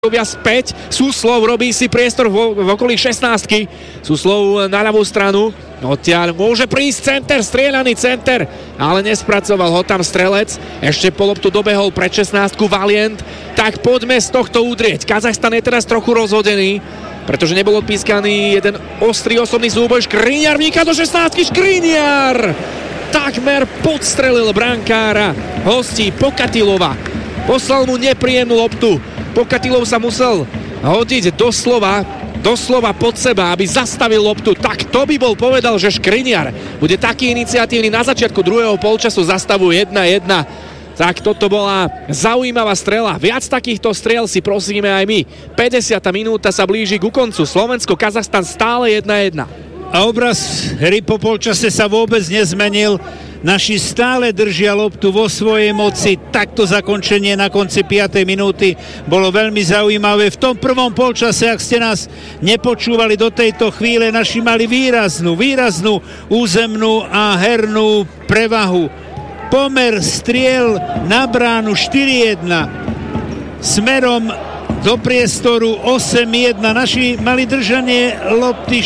Späť, Suslov robí si priestor v okolí 16-ky. Suslov na ľavú stranu. Odtiaľ môže prísť center, strieľaný center, ale nespracoval ho tam strelec. Ešte po loptu dobehol pred 16-ku Valiant. Tak poďme z tohto udrieť. Kazachstan je teraz trochu rozhodený, pretože nebol odpískaný jeden ostrý osobný súboj. Škriňar vníka do 16-ky. Škriňar takmer podstrelil brankára hostí Pokatilova. Poslal mu nepríjemnú loptu. Pokatilov sa musel hodiť doslova pod seba, aby zastavil loptu. Tak to by bol povedal, že Škriňar bude taký iniciatívny na začiatku druhého polčasu za stavu 1-1. Tak toto bola zaujímavá strela. Viac takýchto striel si prosíme aj my. 50. minúta sa blíži ku koncu. Slovensko, Kazachstan stále 1-1. A obraz hry po polčase sa vôbec nezmenil. Naši stále držia loptu vo svojej moci. Takto zakončenie na konci 5. minúty bolo veľmi zaujímavé. V tom prvom polčase, ak ste nás nepočúvali do tejto chvíle, naši mali výraznú územnú a hernú prevahu. Pomer striel na bránu 4-1. Smerom do priestoru 8-1. Naši mali držanie lopty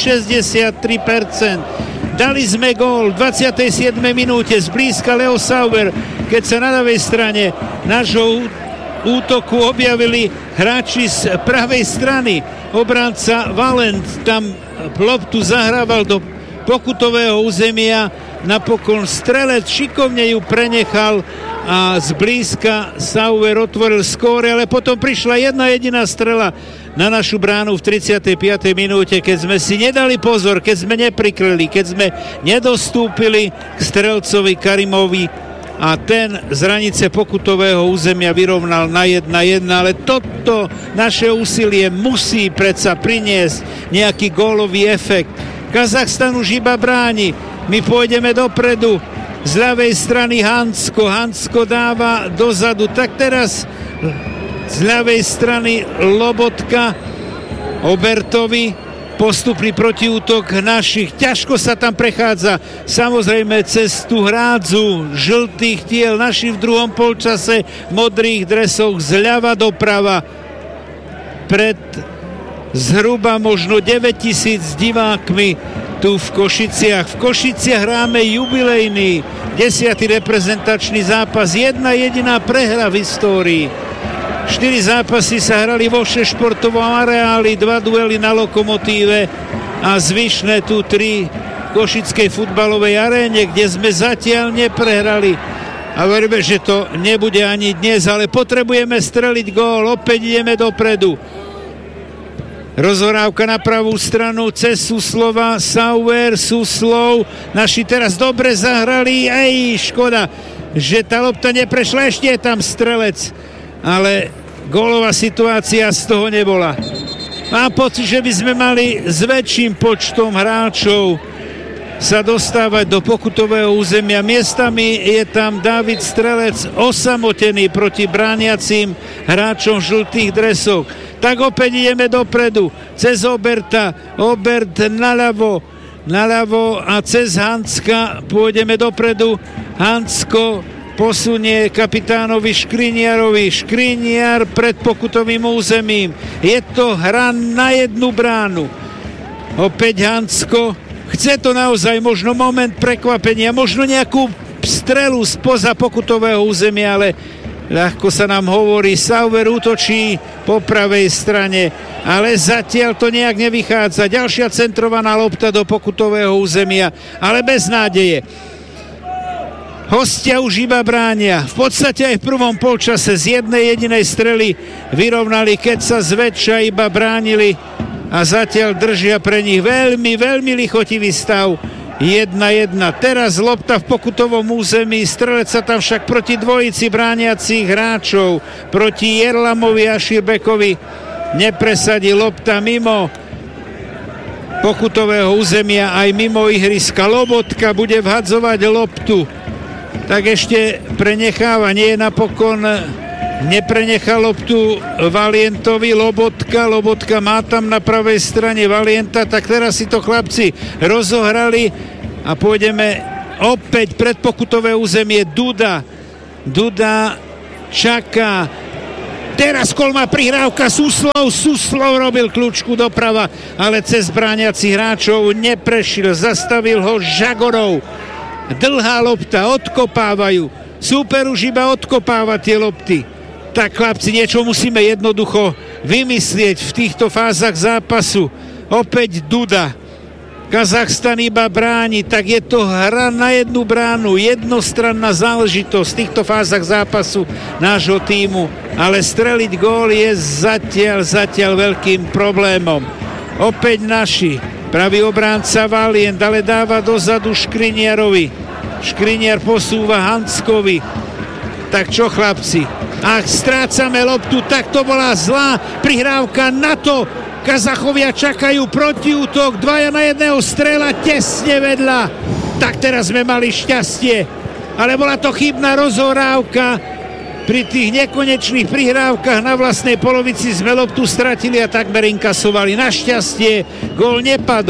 63%. Dali sme gól v 27. minúte zblízka Leo Sauer, keď sa na ľavej strane nášho útoku objavili hráči z pravej strany. Obránca Valent tam loptu zahrával do pokutového územia, napokon strelec šikovne ju prenechal a zblízka Sauer otvoril skóre, ale potom prišla jedna jediná strela na našu bránu v 35. minúte, keď sme si nedali pozor, keď sme neprikryli, keď sme nedostúpili k strelcovi Karimovi a ten z hranice pokutového územia vyrovnal na 1-1, ale toto naše úsilie musí predsa priniesť nejaký gólový efekt. Kazachstan už iba bráni, my pôjdeme dopredu, z ľavej strany Hansko dáva dozadu, tak teraz z ľavej strany Lobotka Obertovi postupný protiútok našich. Ťažko sa tam prechádza, samozrejme cez tú hrádzu žltých tiel. Naši v druhom polčase v modrých dresoch zľava doprava pred zhruba možno 9,000 divákmi tu v Košiciach. V Košiciach hráme jubilejný 10. reprezentačný zápas, jedna jediná prehra v histórii. 4 zápasy sa hrali vo športovom areáli, 2 duely na Lokomotíve a zvyšné tu 3 v Košickej futbalovej aréne, kde sme zatiaľ neprehrali. A veríme, že to nebude ani dnes, ale potrebujeme streliť gól, opäť ideme dopredu. Rozhorávka na pravú stranu cez Suslova, Sauer, Suslov, naši teraz dobre zahrali, škoda, že tá lopta neprešla, ešte je tam strelec, ale gólová situácia z toho nebola. Mám pocit, že by sme mali s väčším počtom hráčov sa dostávať do pokutového územia. Miestami je tam Dávid Strelec osamotený proti brániacím hráčom v žltých dresoch. Tak opäť ideme dopredu, cez Oberta, Obert naľavo a cez Hanska pôjdeme dopredu. Hansko posunie kapitánovi Škriňarovi. Škriňar pred pokutovým územím. Je to hra na jednu bránu. Opäť Hansko. Chce to naozaj možno moment prekvapenia, možno nejakú strelu spoza pokutového územia, ale ľahko sa nám hovorí. Sauer útočí po pravej strane, ale zatiaľ to nejak nevychádza. Ďalšia centrovaná lopta do pokutového územia, ale bez nádeje. Hostia už iba bránia. V podstate aj v prvom polčase z jednej jedinej strely vyrovnali, keď sa zväčša iba bránili a zatiaľ držia pre nich veľmi lichotivý stav 1-1. Teraz lopta v pokutovom území, strelec sa tam však proti dvojici brániacich hráčov, proti Jerlamovi a Širbekovi nepresadí. Lopta mimo pokutového územia aj mimo ihriska. Lobotka bude vhadzovať loptu, tak ešte prenecháva, nie je napokon, neprenechá loptu Valientovi. Lobotka má tam na pravej strane Valienta, tak teraz si to chlapci rozohrali a pôjdeme opäť pred pokutové územie. Duda čaká Teraz kolma prihrávka Suslov robil kľúčku doprava, ale cez brániacich hráčov neprešiel, zastavil ho Žagorov. Dlhá lopta, odkopávajú. Súper už iba odkopáva tie lopty. Tak chlapci, niečo musíme jednoducho vymyslieť v týchto fázach zápasu. Opäť Duda. Kazachstan iba bráni, tak je to hra na jednu bránu, jednostranná záležitosť v týchto fázach zápasu nášho tímu, ale streliť gól je zatiaľ veľkým problémom. Opäť naši, pravý obránca Valient, ale dáva dozadu Škriniarovi. Škriniar posúva Hanskovi. Tak čo chlapci, ak strácame loptu, tak to bola zlá prihrávka na to. Kazachovia čakajú protiútok, 2 na 1 strela tesne vedľa. Tak teraz sme mali šťastie, ale bola to chybná rozhorávka. Pri tých nekonečných prihrávkach na vlastnej polovici sme loptu stratili a takmer inkasovali. Našťastie gól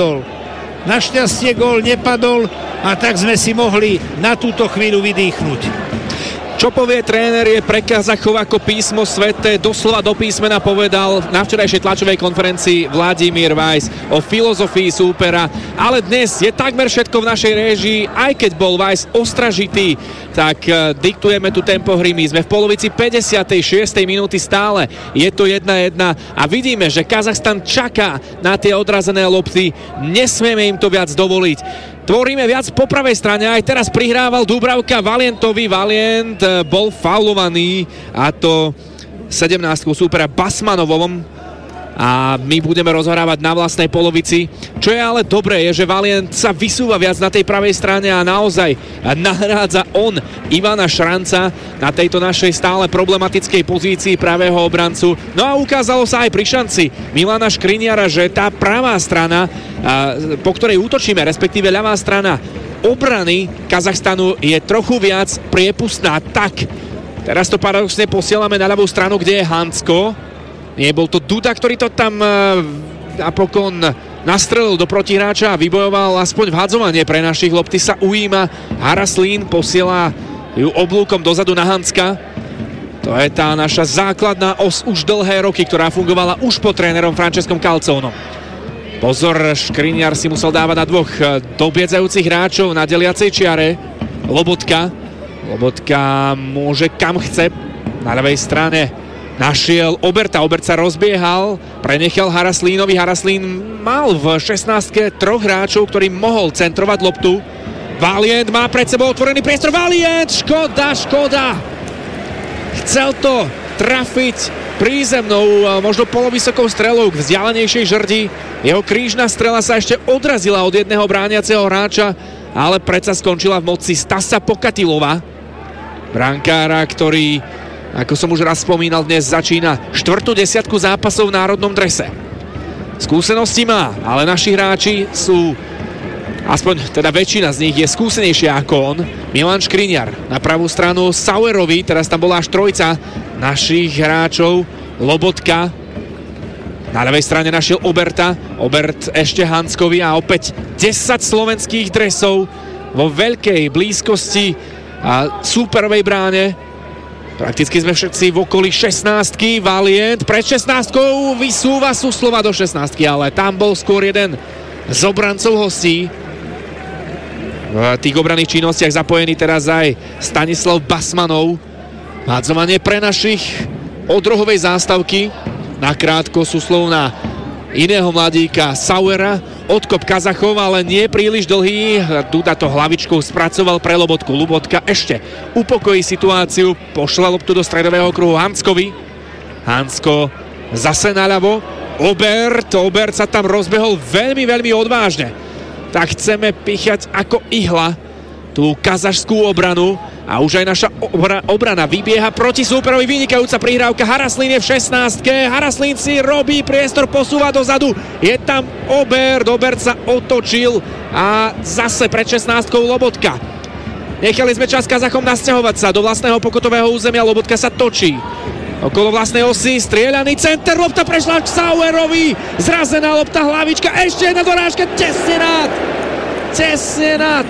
nepadol a tak sme si mohli na túto chvíľu vydýchnuť. Čo povie tréner, je pre Kazachov ako písmo svete, doslova do písmena povedal na včerajšej tlačovej konferencii Vladimír Weiss o filozofii súpera, ale dnes je takmer všetko v našej réžii, aj keď bol Weiss ostražitý, tak diktujeme tu tempo hry, my sme v polovici 56. minúty stále, je to 1-1 a vidíme, že Kazachstan čaká na tie odrazené lopty, nesmieme im to viac dovoliť. Tvoríme viac po pravej strane, aj teraz prihrával Dúbravka Valientovi, Valient bol faulovaný a to 17 súpera Basmanovom a my budeme rozhrávať na vlastnej polovici. Čo je ale dobré, je, že Valient sa vysúva viac na tej pravej strane a naozaj nahrádza on Ivana Šranca na tejto našej stále problematickej pozícii pravého obrancu. No a ukázalo sa aj pri šanci Milana Škriniara, že tá pravá strana, po ktorej útočíme, respektíve ľavá strana obrany Kazachstanu je trochu viac priepustná. Tak, teraz to paradoxne posielame na ľavú stranu, kde je Hansko. Nie, bol to Duda, ktorý to tam napokon nastrelil do protihráča a vybojoval aspoň vhadzovanie pre našich. Lopty sa ujíma Haraslín, posiela ju oblúkom dozadu na Hanska. To je tá naša základná os už dlhé roky, ktorá fungovala už pod trénerom Francescom Calzonom. Pozor, Škriniar si musel dávať na dvoch dobiedzajúcich hráčov na deliacej čiare. Lobotka môže kam chce. Na ľavej strane našiel Oberta sa rozbiehal, prenechal Haraslínovi. Haraslín mal v 16-ke troch hráčov, ktorý mohol centrovať loptu. Valient má pred sebou otvorený priestor. Valient, škoda. Chcel to trafiť prízemnou, možno polovysokou strelou k vzdialenejšej žrdi. Jeho krížna strela sa ešte odrazila od jedného brániaceho hráča, ale predsa skončila v moci Stasa Pokatilova, brankára, ktorý, ako som už raz spomínal, dnes začína 4. desiatku zápasov v národnom drese. Skúsenosti má, ale naši hráči sú, aspoň teda väčšina z nich je skúsenejšia ako on. Milan Škriniar na pravú stranu Sauerovi, teraz tam bola až trojca našich hráčov. Lobotka na ľavej strane našiel Obert ešte Hanskovi a opäť 10 slovenských dresov vo veľkej blízkosti a súperovej bráne. Prakticky sme všetci v okolí 16-ky. Valient pred 16-kou vysúva Suslova do 16-ky, ale tam bol skôr jeden z obrancov hostí. V tých obranných činnostiach zapojený teraz aj Stanislav Basmanov. Hádzovanie pre našich od rohovej zástavky. Nakrátko Suslov na iného mladíka Sauera. Odkop Kazachov, ale nie príliš dlhý. Duda to hlavičkou spracoval pre Lobotku. Lobotka ešte upokojí situáciu. Pošla loptu do stredového kruhu Hanskovi. Hansko zase naľavo. Obert sa tam rozbehol veľmi odvážne. Tak chceme pichať ako ihla tú kazašskú obranu a už aj naša obrana vybieha proti súperovi. Vynikajúca prihrávka. Haraslín je v 16-ke. Haraslín si robí priestor, posúva dozadu. Je tam Obert sa otočil a zase pred 16-kou Lobotka. Nechali sme čas Kazachom nasťahovať sa do vlastného pokutového územia. Lobotka sa točí okolo vlastnej osy, strieľaný center, lopta prešla k Sauerovi, zrazená lopta, hlavička, ešte jedna dorážka, tesne nad.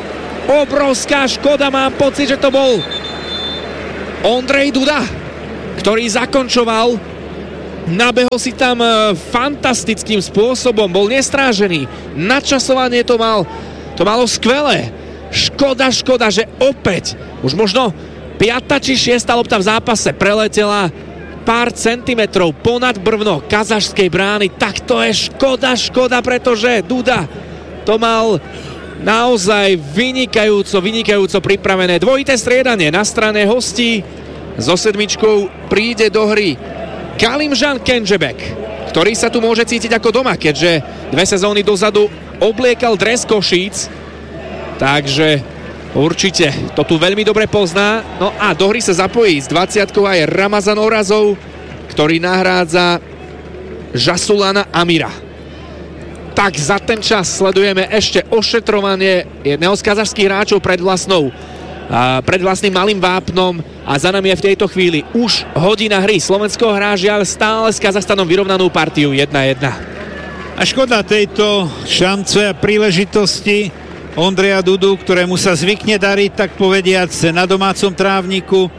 Obrovská škoda, mám pocit, že to bol Ondrej Duda. ktorý zakončoval. Nabehol si tam fantastickým spôsobom, bol nestrážený. Načasovanie to malo skvelé. Škoda, že opäť už možno 5. či 6. lopta v zápase preletela pár centimetrov ponad brvno kazašskej brány. Tak to je škoda, pretože Duda to mal naozaj vynikajúco pripravené. Dvojité striedanie na strane hostí. So 7 príde do hry Kalimžan Kenžebek, ktorý sa tu môže cítiť ako doma, keďže 2 sezóny dozadu obliekal dres Košíc. Takže určite to tu veľmi dobre pozná. No a do hry sa zapojí s 20-kou aj Ramazan Orazov, ktorý nahrádza Žasulana Amira. Tak za ten čas sledujeme ešte ošetrovanie jedného z kazašských hráčov pred vlastným malým vápnom a za nami je v tejto chvíli už hodina hry. Slovensko hrá žiaľ stále s Kazachstanom vyrovnanú partiu 1-1. A škoda tejto šance a príležitosti Ondreja Dudu, ktorému sa zvykne dariť, tak povediac, na domácom trávniku,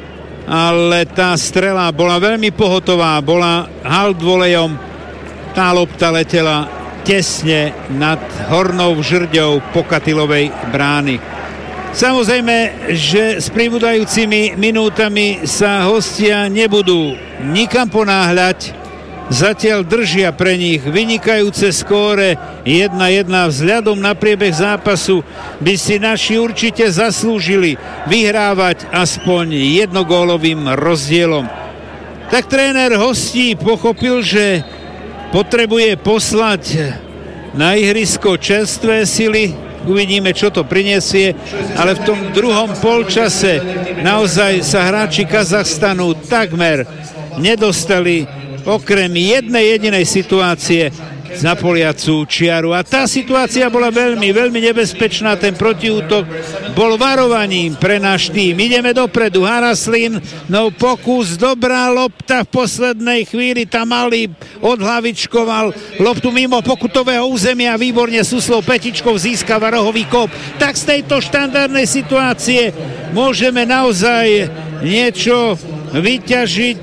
ale tá strela bola veľmi pohotová, bola halbvolejom, tá lopta letela tesne nad hornou žrďou Pokatilovej brány. Samozrejme, že s pribúdajúcimi minútami sa hostia nebudú nikam ponáhľať. Zatiaľ držia pre nich vynikajúce skóre 1-1. Vzhľadom na priebeh zápasu by si naši určite zaslúžili vyhrávať aspoň jednogólovým rozdielom. Tak tréner hostí pochopil, že potrebuje poslať na ihrisko čerstvé sily. Uvidíme, čo to prinesie, ale v tom druhom polčase naozaj sa hráči Kazachstanu takmer nedostali okrem jednej jedinej situácie na poliacu čiaru. A tá situácia bola veľmi nebezpečná. Ten protiútok bol varovaním pre náš tým. Ideme dopredu. Haraslín, no pokus, dobrá lopta v poslednej chvíli. Tam malý odhlavičkoval loptu mimo pokutového územia. Výborne Suslov petičkou získava rohový kop. Tak z tejto štandardnej situácie môžeme naozaj niečo vyťažiť.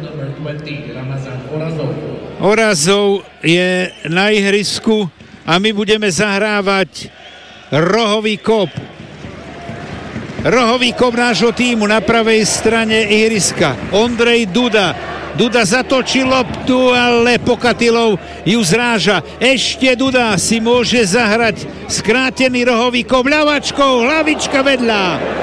Orazov je na ihrisku a my budeme zahrávať rohový kop. Rohový kop nášho týmu na pravej strane ihriska. Ondrej Duda. Duda zatočil loptu, ale Pokatilov ju zráža. Ešte Duda si môže zahrať skrátený rohový kop ľavačkou. Hlavička vedľa.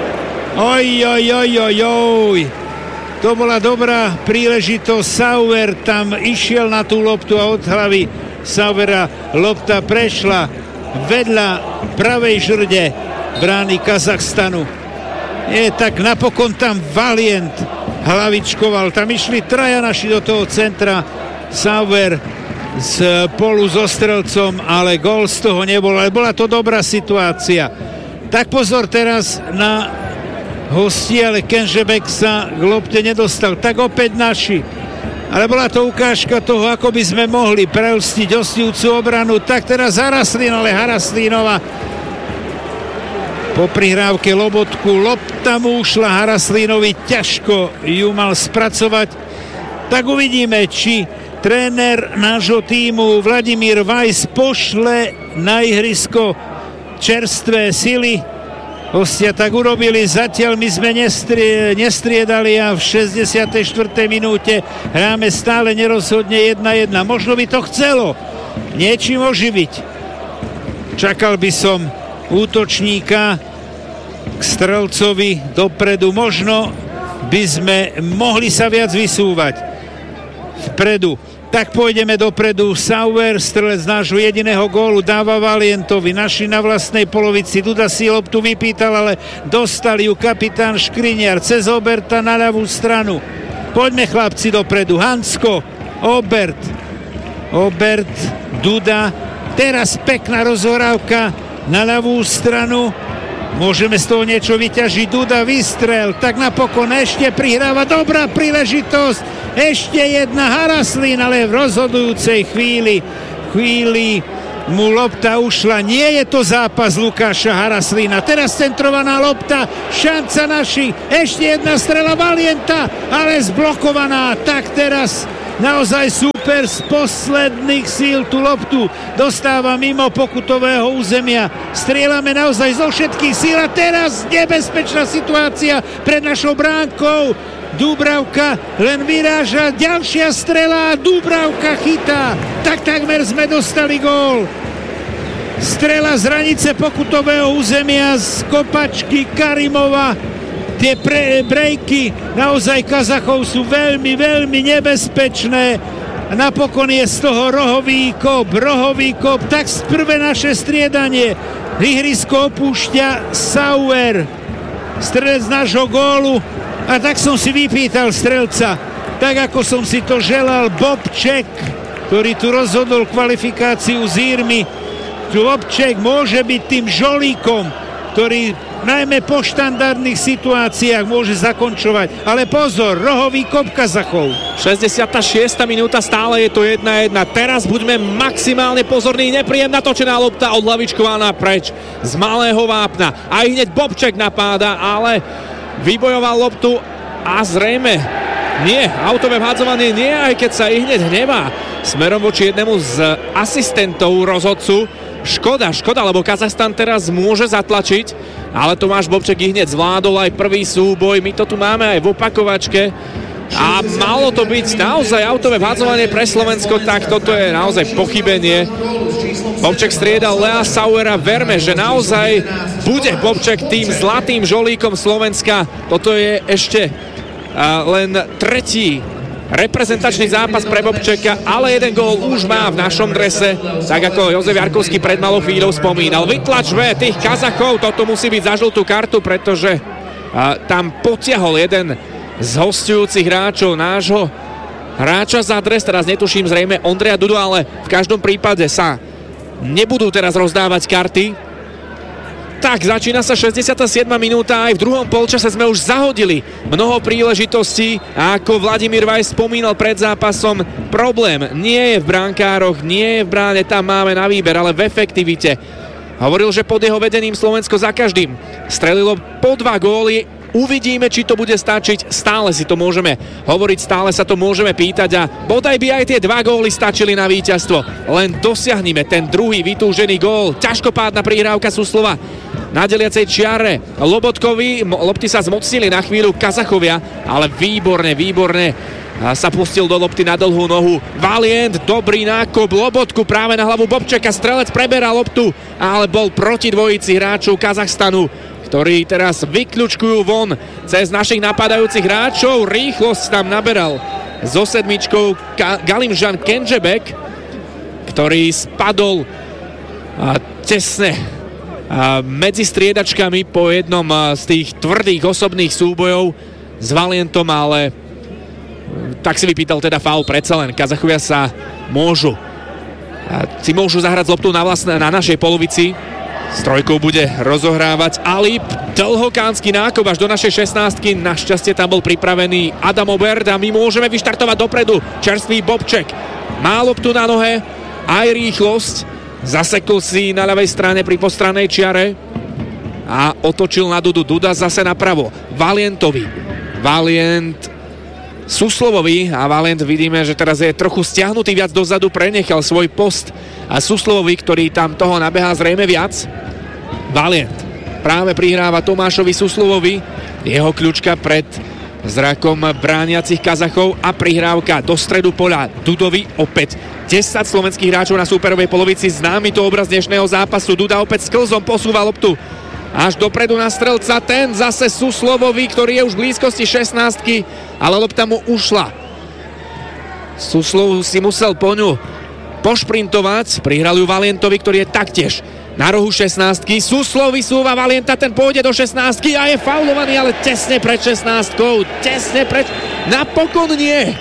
Oj. To bola dobrá príležitosť. Sauer tam išiel na tú loptu a od hlavy Sauvera lopta prešla vedľa pravej žrde brány Kazachstanu. Tak napokon tam Valient hlavičkoval. Tam išli traja naši do toho centra. Sauer spolu so strelcom, ale gól z toho nebol. Ale bola to dobrá situácia. Tak pozor teraz na hosti, ale Kenžebek sa k lopte nedostal. Tak opäť naši. Ale bola to ukážka toho, ako by sme mohli preústiť hostujúcu obranu. Tak teraz Haraslín, ale Haraslínova po prihrávke Lobotku. Lopta mu ušla Haraslínovi, ťažko ju mal spracovať. Tak uvidíme, či tréner nášho týmu Vladimír Weiss pošle na ihrisko čerstvé sily. Hostia tak urobili, zatiaľ my sme nestriedali a v 64. minúte hráme stále nerozhodne 1-1. Možno by to chcelo niečím oživiť. Čakal by som útočníka k strelcovi dopredu. Možno by sme mohli sa viac vysúvať vpredu. Tak pôjdeme dopredu. Sauer, strelec nášho jediného gólu, dáva Valientovi. Naši na vlastnej polovici. Duda si loptu vypýtal, ale dostal ju kapitán Škriniar cez Oberta na ľavú stranu. Poďme chlapci dopredu. Hansko, Obert, Duda. Teraz pekná rozhorávka na ľavú stranu. Môžeme z toho niečo vyťažiť. Duda, vystrel. Tak napokon ešte prihráva. Dobrá príležitosť. Ešte jedna. Haraslín, ale v rozhodujúcej chvíli mu lopta ušla. Nie je to zápas Lukáša Haraslína. Teraz centrovaná lopta, šanca naši. Ešte jedna strela Valienta, ale zblokovaná. Tak teraz naozaj super z posledných síl tú loptu dostáva mimo pokutového územia. Strieľame naozaj zo všetkých síl a teraz nebezpečná situácia pred našou bránkou. Dúbravka len vyráža, ďalšia strela a Dúbravka chytá. Takmer sme dostali gól. Strela z hranice pokutového územia z kopačky Karimova. Tie brejky naozaj Kazachov sú veľmi, veľmi nebezpečné. A napokon je z toho rohový kop. Tak prvé naše striedanie. Ihrisko opúšťa Sauer, strelec nášho gólu. A tak som si vypýtal strelca, tak ako som si to želal, Bobček, ktorý tu rozhodol kvalifikáciu z Írmy. Bobček môže byť tým žolíkom, ktorý najmä po štandardných situáciách môže zakončovať. Ale pozor, rohový kop Kazachov. 66. minúta, stále je to 1-1. Teraz buďme maximálne pozorní. Nepríjemná točená lopta odlavičkovaná preč z malého vápna. A hneď Bobček napáda, ale vybojoval loptu a zrejme nie, autové vhádzovanie nie, aj keď sa hneď hnevá smerom voči jednému z asistentov rozhodcu. Škoda, lebo Kazachstan teraz môže zatlačiť, ale Tomáš Bobček hneď zvládol aj prvý súboj. My to tu máme aj v opakovačke a malo to byť naozaj autové vhádzovanie pre Slovensko, tak toto je naozaj pochybenie. Bobček striedal Lea Sauera, verme, že naozaj bude Bobček tým zlatým žolíkom Slovenska. Toto je ešte len tretí reprezentačný zápas pre Bobčeka, ale jeden gól už má v našom drese, tak ako Jozef Jarkovský pred malou chvíľou spomínal. Vytlačme tých Kazachov, toto musí byť za žltú kartu, pretože tam potiahol jeden z hostujúcich hráčov nášho hráča za dres, teraz netuším, zrejme Ondreja Dudu, ale v každom prípade sa nebudú teraz rozdávať karty. Tak, začína sa 67. minúta, aj v druhom polčase sme už zahodili mnoho príležitostí a ako Vladimír Vajs spomínal pred zápasom, problém nie je v brankároch, nie je v bráne, tam máme na výber, ale v efektivite. Hovoril, že pod jeho vedením Slovensko za každým strelilo po 2 góly. Uvidíme, či to bude stačiť, stále si to môžeme hovoriť, stále sa to môžeme pýtať a bodaj by aj tie 2 góly stačili na víťazstvo. Len dosiahnime ten druhý vytúžený gól. Ťažkopádna prihrávka Suslova na deliacej čiare Lobotkovi, lopty sa zmocnili na chvíľu Kazachovia, ale výborne sa pustil do lopty na dlhú nohu Valient, dobrý nákop Lobotku práve na hlavu Bobčeka, strelec preberá loptu, ale bol proti dvojici hráčov Kazachstanu, ktorí teraz vykľučkujú von cez našich napadajúcich hráčov. Rýchlosť tam naberal so 7 Galimžan Kenžebek, ktorý spadol tesne medzi striedačkami po jednom z tých tvrdých osobných súbojov s Valientom, ale tak si vypýtal teda faul, predsa len Kazachovia sa môžu zahrať s loptou na našej polovici. S trojkou bude rozohrávať Alip, dlhokánsky nákop až do našej 16-ky, našťastie tam bol pripravený Adam Oberd a my môžeme vyštartovať dopredu. Čerstvý Bobček má loptu na nohe, aj rýchlosť, zasekol si na ľavej strane pri postrannej čiare a otočil na Dudu. Duda zase napravo Valientovi, Valient Suslovovi a Valient vidíme, že teraz je trochu stiahnutý viac dozadu, prenechal svoj post a Suslovovi, ktorý tam toho nabehá zrejme viac. Valient práve prihráva Tomášovi Suslovovi, jeho kľúčka pred zrakom brániacich Kazachov a prihrávka do stredu poľa Dudovi. Opäť 10 slovenských hráčov na súperovej polovici, známy to obraz dnešného zápasu. Duda opäť sklzom posúva loptu až dopredu na strelca, ten zase Suslovovi, ktorý je už v blízkosti 16-ky, ale lopta mu ušla. Suslov si musel po ňu pošprintovať, prihral ju Valientovi, ktorý je taktiež na rohu 16-ky. Suslov vysúva Valienta, ten pôjde do 16-ky a je faulovaný, ale tesne pred 16-kou, napokon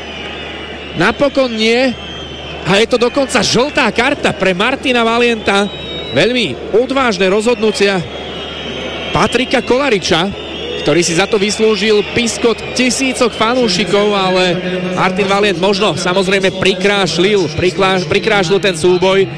nie. A je to dokonca žltá karta pre Martina Valienta. Veľmi odvážne rozhodnutia Patrika Kolariča, ktorý si za to vyslúžil piskot tisícok fanúšikov, ale Martin Valient možno samozrejme prikrášlil ten súboj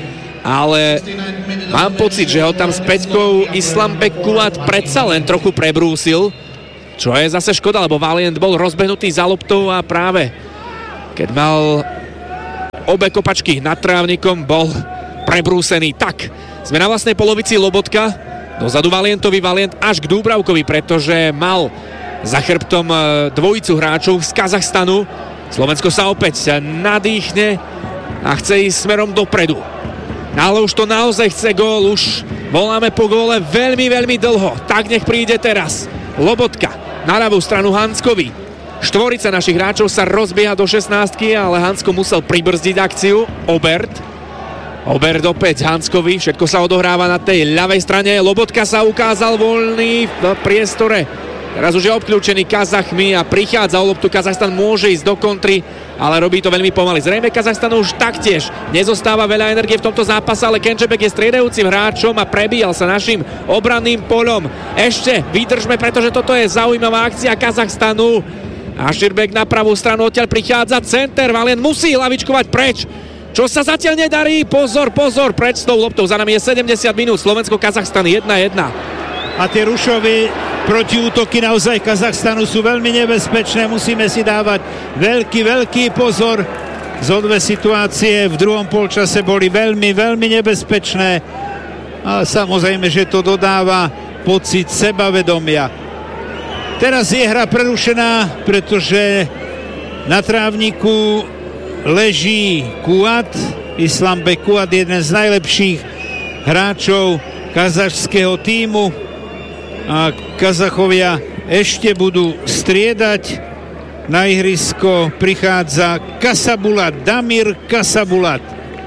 ale mám pocit, že ho tam s Peťkou Islambek Kuat predsa len trochu prebrúsil, čo je zase škoda, lebo Valiant bol rozbehnutý za loptou a práve keď mal obe kopačky nad trávnikom, bol prebrúsený. Tak, sme na vlastnej polovici. Lobotka dozadu Valiantovi, Valiant až k Dúbravkovi, pretože mal za chrbtom dvojicu hráčov z Kazachstanu. Slovensko sa opäť nadýchne a chce ísť smerom dopredu. Ale už to naozaj chce gól, už voláme po góle veľmi, veľmi dlho. Tak nech príde teraz. Lobotka na ľavú stranu Hanskovi. Štvorica našich hráčov sa rozbieha do 16-ky, ale Hansko musel pribrzdiť akciu. Obert opäť Hanskovi, všetko sa odohráva na tej ľavej strane. Lobotka sa ukázal voľný v priestore. Teraz už je obklúčený Kazachmi a prichádza o loptu. Kazachstan môže ísť do kontry, ale robí to veľmi pomaly. Zrejme Kazachstanu už taktiež nezostáva veľa energie v tomto zápase, ale Kenčebek je striedajúcim hráčom a prebíjal sa našim obranným poľom. Ešte vydržme, pretože toto je zaujímavá akcia Kazachstanu. A Širbek na pravú stranu, odtiaľ prichádza center. Valiant musí hlavičkovať preč, čo sa zatiaľ nedarí. Pozor, preč s tou loptou. Za nami je 70 minút. Slovensko-Kazachstan 1-1. A tie rušové protiútoky naozaj Kazachstanu sú veľmi nebezpečné. Musíme si dávať veľký pozor. Zo dve situácie v druhom polčase boli veľmi nebezpečné. A samozrejme, že to dodáva pocit sebavedomia. Teraz je hra prerušená, pretože na trávniku leží Kuat, Islambek Kuat, jeden z najlepších hráčov kazašského tímu. A Kazachovia ešte budú striedať. Na ihrisko prichádza Kasabulat, Damir Kasabulat.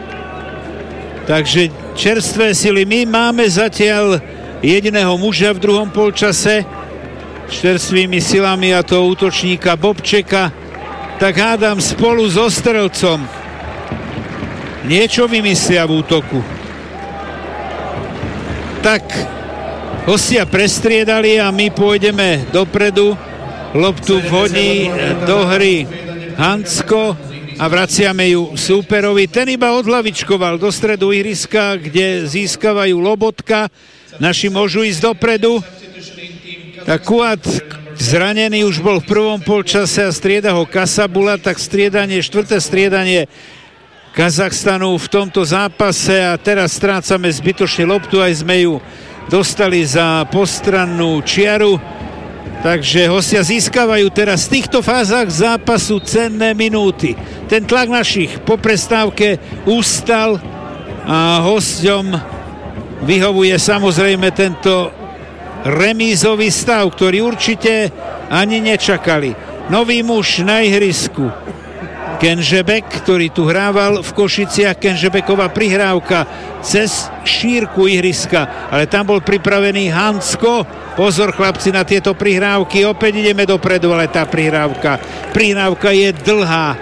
Takže čerstvé sily. My máme zatiaľ jediného muža v druhom polčase čerstvými silami, a to útočníka Bobčeka. Tak hádam spolu so strelcom niečo vymyslia v útoku. Tak hostia prestriedali a my pôjdeme dopredu. Loptu vhodí do hry Hansko a vraciame ju súperovi. Ten iba odhlavičkoval do stredu ihriska, kde získavajú Lobotka. Naši môžu ísť dopredu. Tak Kuat zranený už bol v prvom polčase a strieda ho Kasabula, tak štvrté striedanie Kazachstanu v tomto zápase a teraz strácame zbytočne loptu, aj sme ju dostali za postrannú čiaru, takže hostia získavajú teraz v týchto fázach zápasu cenné minúty. Ten tlak našich po prestávke ustal a hosťom vyhovuje samozrejme tento remízový stav, ktorý určite ani nečakali. Nový muž na ihrisku Kenžebek, ktorý tu hrával v Košiciach. Kenžebeková prihrávka cez šírku ihriska, ale tam bol pripravený Hansko. Pozor chlapci na tieto prihrávky, opäť ideme dopredu, ale tá prihrávka je dlhá.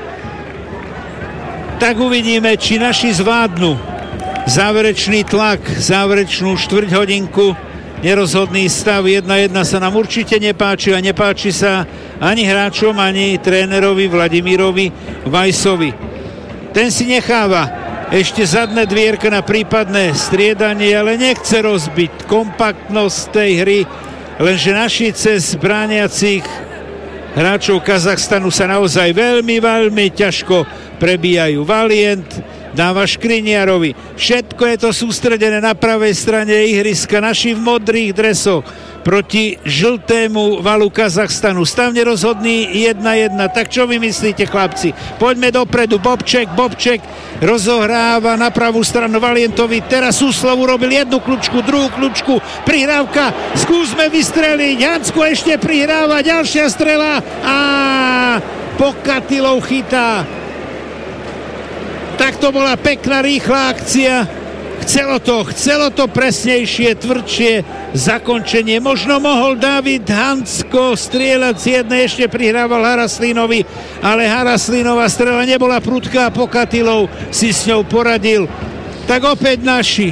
Tak uvidíme, či naši zvládnu záverečný tlak, záverečnú štvrťhodinku. Nerozhodný stav 1-1 sa nám určite nepáči a nepáči sa ani hráčom, ani trénerovi Vladimírovi Vajsovi. Ten si necháva ešte zadné dvierka na prípadné striedanie, ale nechce rozbiť kompaktnosť tej hry, lenže naši cez brániacich hráčov Kazachstanu sa naozaj veľmi ťažko prebíjajú. Valiant dáva Škriniarovi. Všetko je to sústredené na pravej strane ihriska. Naši v modrých dresoch proti žltému valu Kazachstanu. Stav nerozhodný 1-1. Tak čo vy myslíte, chlapci? Poďme dopredu. Bobček rozohráva na pravú stranu Valientovi. Teraz Suslov urobil jednu kľúčku, druhú kľúčku. Prihrávka. Skúsme vystreliť. Hansko ešte prihráva. Ďalšia strela. A Pokatilov chytá. Tak to bola pekná, rýchla akcia. Chcelo to presnejšie, tvrdšie zakončenie. Možno mohol David Hansko strieľať z jednej, ešte prihrával Haraslinovi, ale Haraslinová strela nebola prudká a Pokatilov si s ňou poradil. Tak opäť naši.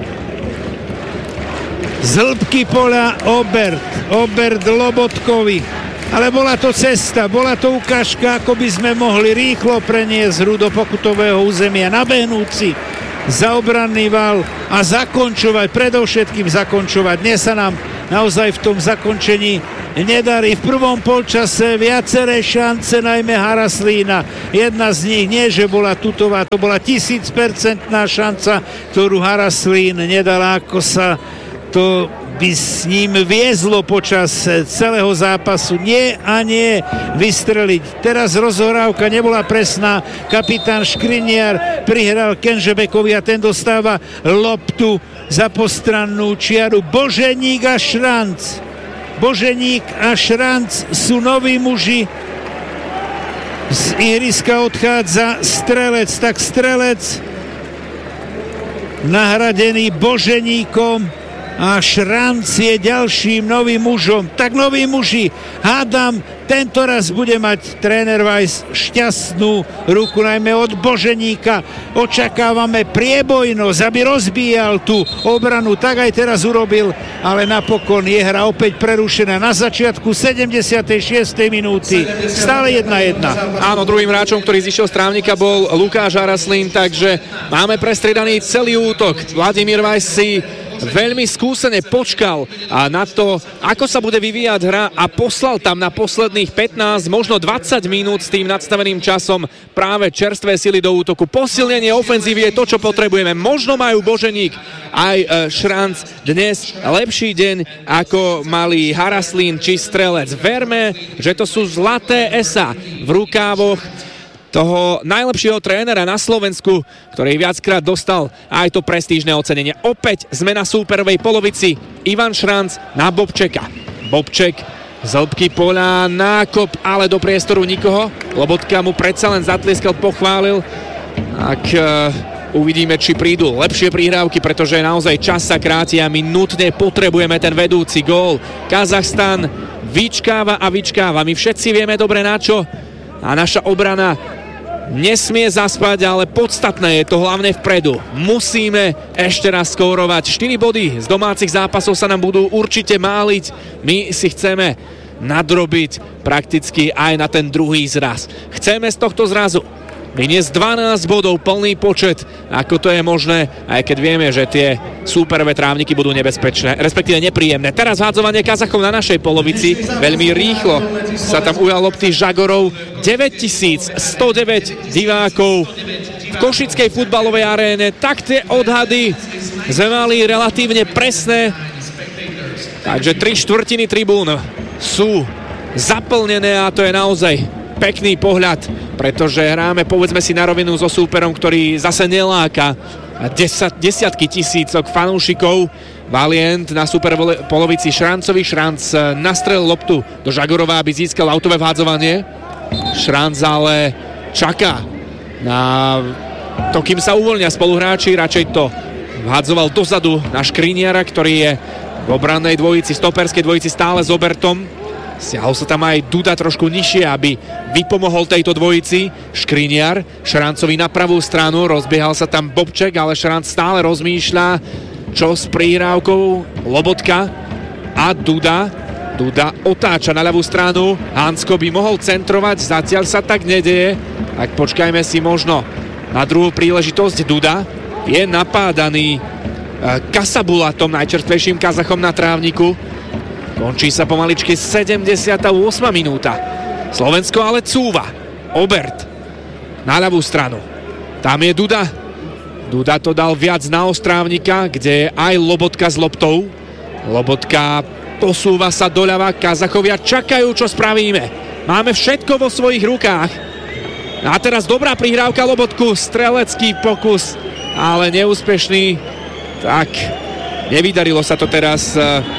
Z hĺbky poľa Obert Lobotkovi. Ale bola to cesta, bola to ukážka, ako by sme mohli rýchlo preniesť hru do pokutového územia. Nabehnúci za obranný val a zakončovať, predovšetkým zakončovať. Dnes sa nám naozaj v tom zakončení nedarí. V prvom polčase viaceré šance, najmä Haraslína. Jedna z nich nie, že bola tutová, to bola 1000% šanca, ktorú Haraslín nedala, ako sa to by s ním viezlo počas celého zápasu. Nie a nie vystreliť. Teraz rozhrávka nebola presná. Kapitán Škriniar prihral Kenžebekovi a ten dostáva loptu za postrannú čiaru. Boženík a Šranc. Boženík a Šranc sú noví muži. Z ihriska odchádza Strelec. Tak Strelec nahradený Boženíkom a Šranc je ďalším novým mužom. Tak noví muži, hádam, tento raz bude mať tréner Weiss šťastnú ruku, najmä od Boženíka. Očakávame priebojnosť, aby rozbíjal tú obranu, tak aj teraz urobil, ale napokon je hra opäť prerušená na začiatku 76. minúty. Stále 1-1. Áno, druhým hráčom, ktorý zišiel z trávnika, bol Lukáš Haraslín, takže máme prestriedaný celý útok. Vladimír Weiss si veľmi skúsene počkal a na to, ako sa bude vyvíjať hra a poslal tam na posledných 15, možno 20 minút s tým nadstaveným časom práve čerstvé sily do útoku. Posilnenie ofenzívy je to, čo potrebujeme. Možno majú Boženík aj Šranc dnes lepší deň, ako mali Haraslín či Strelec. Verme, že to sú zlaté esa v rukávoch toho najlepšieho trénera na Slovensku, ktorý viackrát dostal aj to prestížne ocenenie. Opäť sme na súperovej polovici. Ivan Šranc na Bobčeka. Bobček z hĺbky poľa, nákop, ale do priestoru nikoho. Lobotka mu predsa len zatlieskal, pochválil. Tak uvidíme, či prídu lepšie prihrávky, pretože naozaj čas sa kráti a my nutne potrebujeme ten vedúci gól. Kazachstan vyčkáva a vyčkáva. My všetci vieme dobre na čo a naša obrana nesmie zaspať, ale podstatné je to hlavne vpredu. Musíme ešte raz skórovať. 4 body z domácich zápasov sa nám budú určite máliť. My si chceme nadrobiť prakticky aj na ten druhý zraz. Chceme z tohto zrazu vyniesť 12 bodov, plný počet, ako to je možné, aj keď vieme, že tie súperové trávniky budú nebezpečné, respektíve nepríjemné. Teraz hádzovanie Kazachov na našej polovici, veľmi rýchlo sa tam ujal lopty Žagorov. 9109 divákov v košickej futbalovej aréne, tak tie odhady sme mali relatívne presné, takže 3/4 tribún sú zaplnené a to je naozaj pekný pohľad, pretože hráme, povedzme si na rovinu, so súperom, ktorý zase neláka desiatky tisícok fanúšikov. Valiant na super polovici Šrancovi. Šranc nastrelil loptu do Žagorova, aby získal autové vhádzovanie. Šranc ale čaká na to, kým sa uvoľnia spoluhráči. Radšej to vhádzoval dozadu na Škriniara, ktorý je v obrannej dvojici, stoperskej dvojici stále s Obertom. Siahol sa tam aj Duda trošku nižšie, aby vypomohol tejto dvojici. Škriniar, Šrancovi na pravú stranu, rozbiehal sa tam Bobček, ale Šranc stále rozmýšľa, čo s prihrávkou. Lobotka a Duda. Duda otáča na ľavú stranu. Hansko by mohol centrovať, zatiaľ sa tak nedeje. Tak počkajme si možno na druhú príležitosť. Duda je napádaný Kasabulatom, najčerstvejším Kazachom na trávniku. Končí sa pomaličky 78. minúta. Slovensko ale cúva. Obert na ľavú stranu. Tam je Duda. Duda to dal viac na Ostrávnika, kde je aj Lobotka s loptou. Lobotka posúva sa doľava. Kazachovia čakajú, čo spravíme. Máme všetko vo svojich rukách. A teraz dobrá prihrávka Lobotku. Strelecký pokus, ale neúspešný. Tak, nevydarilo sa to teraz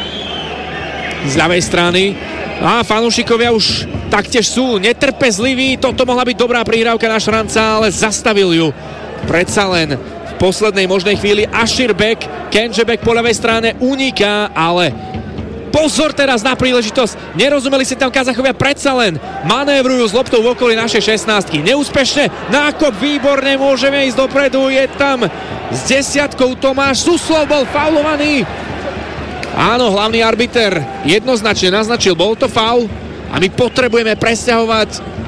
z ľavej strany. A fanúšikovia už taktiež sú netrpezliví. Toto mohla byť dobrá prihrávka na Šranca, ale zastavil ju predsa len v poslednej možnej chvíli Aširbek. Kenžebek po ľavej strane uniká, ale pozor teraz na príležitosť. Nerozumeli si tam Kazachovia, predsa len manévrujú s loptou v okolí našej 16-ky. Neúspešne, nákop výborne, môžeme ísť dopredu. Je tam s desiatkou Tomáš Suslov, bol faulovaný. Áno, hlavný arbiter jednoznačne naznačil, bol to faul a my potrebujeme presťahovať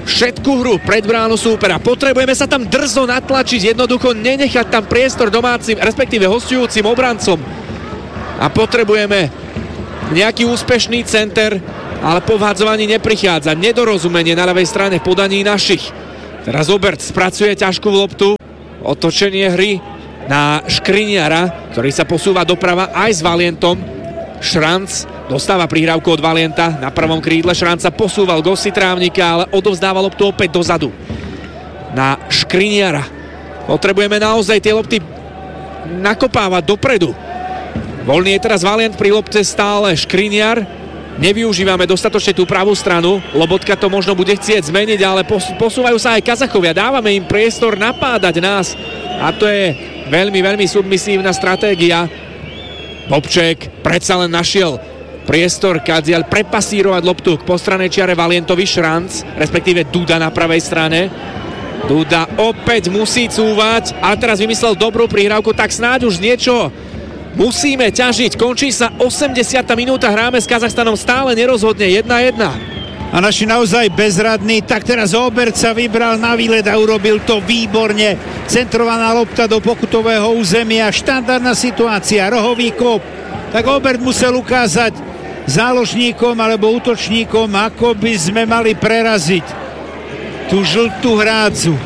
všetku hru pred bránu súpera. Potrebujeme sa tam drzo natlačiť, jednoducho nenechať tam priestor domácim, respektíve hostujúcim obrancom. A potrebujeme nejaký úspešný center, ale po vhádzovaní neprichádza. Nedorozumenie na ľavej strane v podaní našich. Teraz Obert spracuje ťažkú loptu. Otočenie hry na Škriniara, ktorý sa posúva doprava aj s Valientom. Šranc dostáva prihrávku od Valienta na prvom krídle. Šranc sa posúval k osi trávnika, ale odovzdáva loptu opäť dozadu na Škriniara. Potrebujeme naozaj tie lopty nakopávať dopredu. Voľný je teraz Valient, pri lopte stále Škriniar. Nevyužívame dostatočne tú pravú stranu. Lobotka to možno bude chcieť zmeniť, ale posúvajú sa aj Kazachovia. Dávame im priestor napádať nás. A to je veľmi, veľmi submisívna stratégia. Bobček predsa len našiel priestor Kadziaľ prepasírovať loptu k postranej čiare Valientovi. Šranc, respektíve Duda na pravej strane. Duda opäť musí cúvať, ale teraz vymyslel dobrú prihrávku, tak snáď už niečo musíme ťažiť. Končí sa 80. minúta, hráme s Kazachstanom stále nerozhodne 1-1. A naši naozaj bezradní, tak teraz Obert sa vybral na výlet a urobil to výborne. Centrovaná lopta do pokutového územia, štandardná situácia, rohový kop. Tak Obert musel ukázať záložníkom alebo útočníkom, ako by sme mali preraziť tú žltú hrádzu.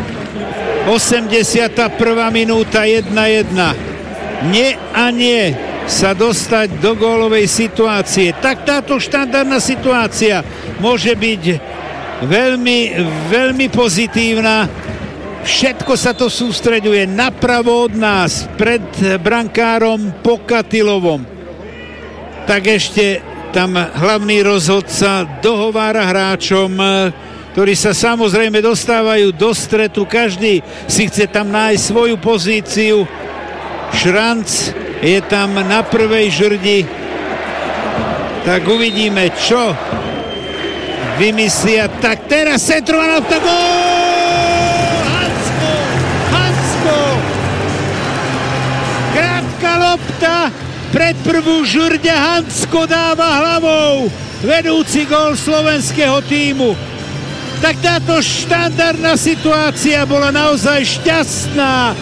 81. minúta, 1-1. Nie a nie sa dostať do gólovej situácie. Tak táto štandardná situácia môže byť veľmi, veľmi pozitívna. Všetko sa to sústreďuje napravo od nás, pred brankárom Pokatilovom. Tak ešte tam hlavný rozhodca dohovára hráčom, ktorí sa samozrejme dostávajú do stretu. Každý si chce tam nájsť svoju pozíciu. Šranc je tam na prvej žrdi, tak uvidíme, čo vymyslia. Tak teraz centrovaná lopta, gól! Hansko! Krátka lopta pred prvú žrďa, Hansko dáva hlavou vedúci gól slovenského tímu. Tak táto štandardná situácia bola naozaj šťastná.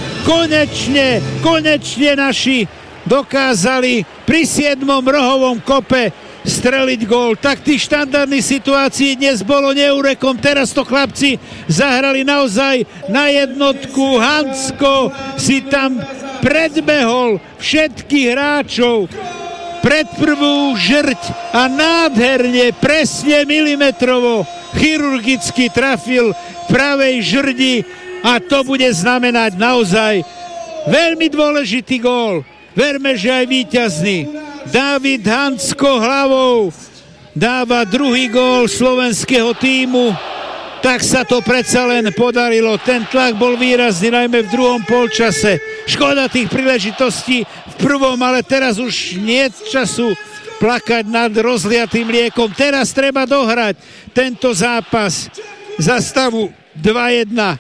Konečne naši dokázali pri 7. rohovom kope streliť gól. Tak tých štandardných situácií dnes bolo neurekom. Teraz to chlapci zahrali naozaj na jednotku. Hansko si tam predbehol všetkých hráčov pred prvú žrť a nádherne, presne milimetrovo, chirurgicky trafil v pravej žrdi. A to bude znamenať naozaj veľmi dôležitý gól. Verme, že aj víťazný. Dávid Hansko hlavou dáva druhý gól slovenského tímu. Tak sa to predsa len podarilo. Ten tlak bol výrazný, najmä v druhom polčase. Škoda tých príležitostí v prvom, ale teraz už nie času plakať nad rozliatým mliekom. Teraz treba dohrať tento zápas za stavu 2-1.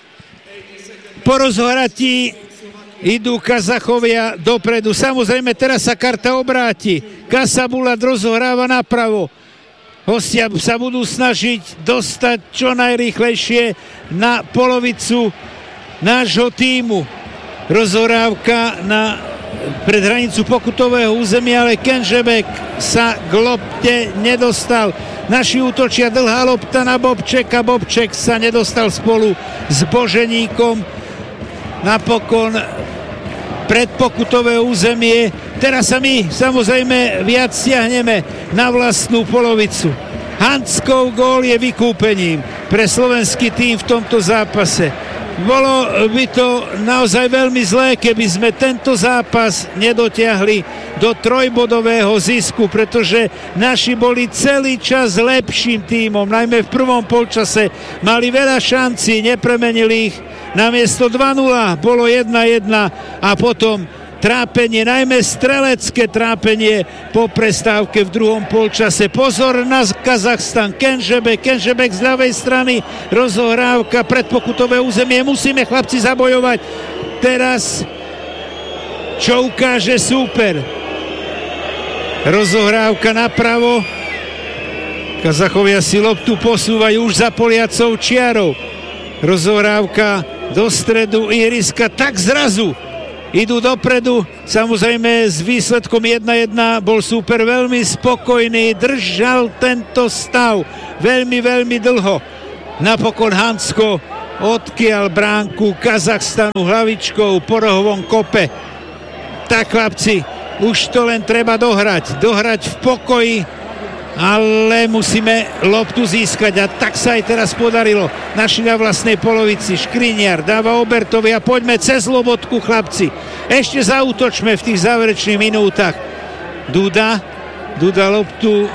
Po rozhratí idú Kazachovia dopredu. Samozrejme, teraz sa karta obráti. Kasabulat rozohráva napravo. Hostia sa budú snažiť dostať čo najrýchlejšie na polovicu nášho tímu. Rozohrávka pred hranicu pokutového územia, ale Kenžebek sa k lopte nedostal. Naši útočia, dlhá lopta na Bobčeka. Bobček sa nedostal spolu s Boženíkom. Napokon predpokutové územie. Teraz sa my samozrejme viac stiahneme na vlastnú polovicu. Hanskov gól je vykúpením pre slovenský tím v tomto zápase. Bolo by to naozaj veľmi zlé, keby sme tento zápas nedotiahli do trojbodového zisku, pretože naši boli celý čas lepším tímom, najmä v prvom polčase mali veľa šancí, nepremenili ich. Namiesto 2-0 bolo 1-1 a potom trápenie, najmä strelecké trápenie po prestávke v druhom polčase. Pozor na Kazachstan, Kenžebek z ľavej strany, rozohrávka, predpokutové územie, musíme chlapci zabojovať. Teraz čo ukáže súper? Rozohrávka napravo, Kazachovia si loptu posúvajú už za poliacou čiarou. Rozohrávka do stredu ihriska, tak zrazu idú dopredu. Samozrejme s výsledkom 1-1 bol súper veľmi spokojný, držal tento stav veľmi dlho. Napokon Hansko odkiaľ bránku Kazachstanu hlavičkou po rohovom kope. Tak chlapci, už to len treba dohrať v pokoji, ale musíme loptu získať a tak sa aj teraz podarilo. Naši na vlastnej polovici, Škriniar dáva Obertovi a poďme cez lobotku, chlapci. Ešte zaútočme v tých záverečných minútach. Duda loptu